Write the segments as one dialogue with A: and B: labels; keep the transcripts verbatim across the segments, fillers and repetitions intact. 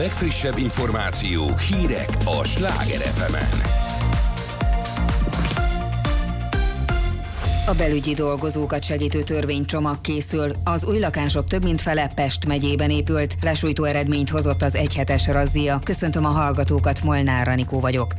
A: legfrissebb információk, hírek a Sláger ef emen.
B: A belügyi dolgozókat segítő törvénycsomag készül. Az új lakások több mint fele Pest megyében épült. Lesújtó eredményt hozott az egyhetes razzia. Köszöntöm a hallgatókat, Molnár Anikó vagyok.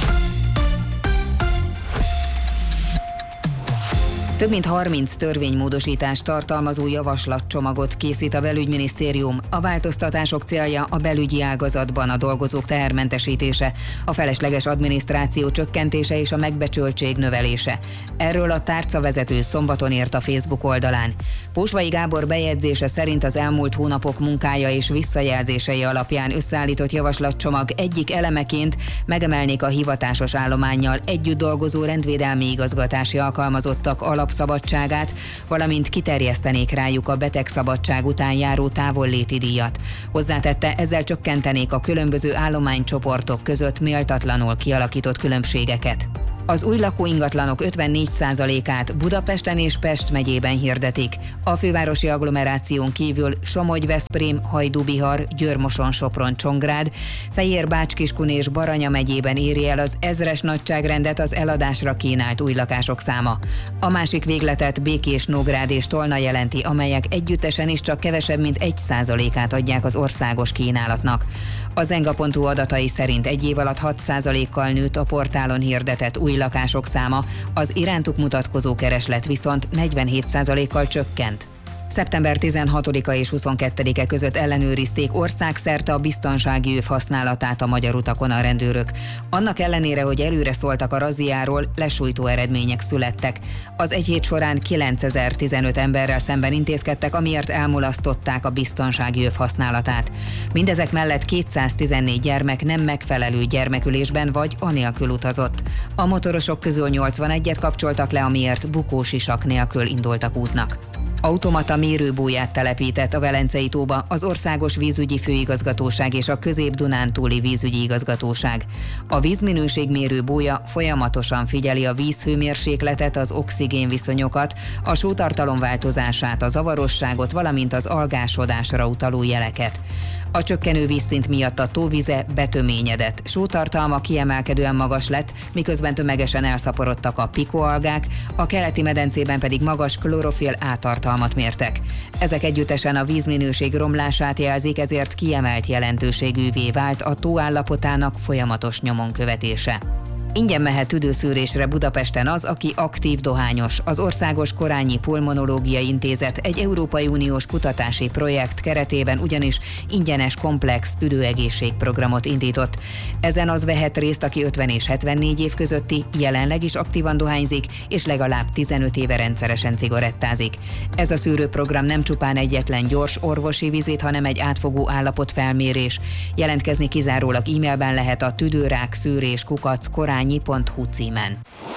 B: Több mint harminc törvénymódosítást tartalmazó javaslatcsomagot készít a belügyminisztérium. A változtatások célja a belügyi ágazatban a dolgozók tehermentesítése, a felesleges adminisztráció csökkentése és a megbecsültség növelése. Erről a tárcavezető szombaton írt a Facebook oldalán. Pósvai Gábor bejegyzése szerint az elmúlt hónapok munkája és visszajelzései alapján összeállított javaslatcsomag egyik elemeként megemelnék a hivatásos állománnyal együtt dolgozó rendvédelmi igazgatási alkalmazottak alapszabadságát, valamint kiterjesztenék rájuk a betegszabadság után járó távolléti díjat. Hozzátette, ezzel csökkentenék a különböző állománycsoportok között méltatlanul kialakított különbségeket. Az új lakóingatlanok ötvennégy százalékát Budapesten és Pest megyében hirdetik. A fővárosi agglomeráción kívül Somogy, Veszprém, Hajdú-Bihar, Győr-Moson-Sopron, Csongrád, Fejér-Bács-Kiskun és Baranya megyében éri el az ezres nagyságrendet az eladásra kínált új lakások száma. A másik végletet Békés, Nógrád és Tolna jelenti, amelyek együttesen is csak kevesebb mint egy százalékát adják az országos kínálatnak. Az enga.hu adatai szerint egy év alatt hat százalékkal nőtt a portálon hirdetett új lakások száma, az irántuk mutatkozó kereslet viszont negyvenhét százalékkal csökkent. szeptember tizenhatodika és huszonkettedike között ellenőrizték országszerte a biztonsági öv használatát a magyar utakon a rendőrök. Annak ellenére, hogy előre szóltak a razziáról, lesújtó eredmények születtek. Az egy hét során kilencezer-tizenöt emberrel szemben intézkedtek, amiért elmulasztották a biztonsági öv használatát. Mindezek mellett kétszáztizennégy gyermek nem megfelelő gyermekülésben vagy anélkül utazott. A motorosok közül nyolcvanegyet kapcsoltak le, amiért bukósisak nélkül indultak útnak. Automata mérőbóját telepített a Velencei tóba az Országos Vízügyi Főigazgatóság és a Közép-Dunántúli Vízügyi Igazgatóság. A vízminőségmérő bója folyamatosan figyeli a vízhőmérsékletet, az oxigénviszonyokat, a sótartalom változását, a zavarosságot, valamint az algásodásra utaló jeleket. A csökkenő vízszint miatt a tóvize betöményedett, sótartalma kiemelkedően magas lett, miközben tömegesen elszaporodtak a pikóalgák, a keleti medencében pedig magas klorofil átartalmat mértek. Ezek együttesen a vízminőség romlását jelzik, ezért kiemelt jelentőségűvé vált a tó állapotának folyamatos nyomon követése. Ingyen mehet tüdőszűrésre Budapesten az, aki aktív dohányos. Az Országos Korányi Pulmonológiai Intézet egy Európai Uniós kutatási projekt keretében ugyanis ingyenes komplex tüdőegészségprogramot indított. Ezen az vehet részt, aki ötven és hetvennégy év közötti, jelenleg is aktívan dohányzik, és legalább tizenöt éve rendszeresen cigarettázik. Ez a szűrőprogram nem csupán egyetlen gyors orvosi vizit, hanem egy átfogó állapotfelmérés. Jelentkezni kizárólag e-mailben lehet a tüdőrák szűrés kukac korányi pont hu címen.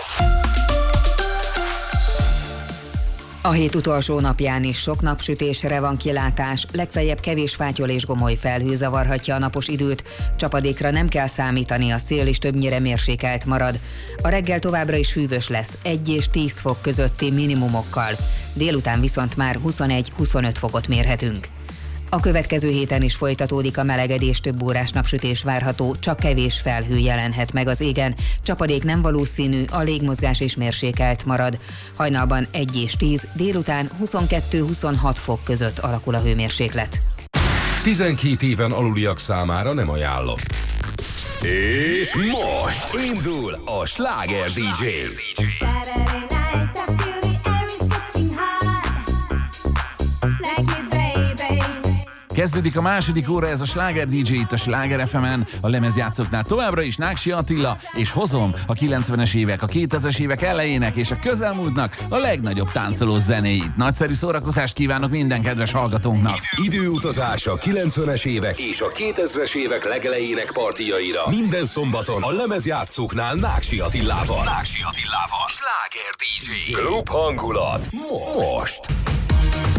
B: A hét utolsó napján is sok napsütésre van kilátás, legfeljebb kevés fátyol és gomoly felhő zavarhatja a napos időt, csapadékra nem kell számítani, a szél is többnyire mérsékelt marad. A reggel továbbra is hűvös lesz, egy és tíz fok közötti minimumokkal, délután viszont már huszonegy-huszonöt fokot mérhetünk. A következő héten is folytatódik a melegedés, több órás napsütés várható, csak kevés felhő jelenhet meg az égen, csapadék nem valószínű, a légmozgás is mérsékelt marad. Hajnalban egy és tíz, délután huszonkettő-huszonhat fok között alakul a hőmérséklet.
A: tizenkét éven aluliak számára nem ajánlott. És most indul a Sláger dé dzsé.
C: Kezdődik a második óra, ez a Sláger dé dzsé itt a Sláger ef emen, a lemezjátszóknál továbbra is Náksi Attila, és hozom a kilencvenes évek, a kétezres évek elejének és a közelmúltnak a legnagyobb táncoló zenéit. Nagyszerű szórakozást kívánok minden kedves hallgatónknak!
A: Időutazás a kilencvenes évek és a kétezres évek legelejének partiaira. Minden szombaton a lemezjátszóknál Náksi Attilával. Náksi Attilával. Sláger dé dzsé. Klub hangulat. Most.